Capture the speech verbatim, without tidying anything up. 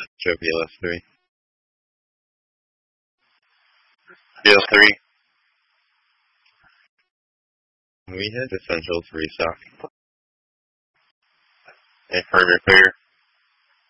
Show B L S three. B L S three. We had essentials restock. And further clear.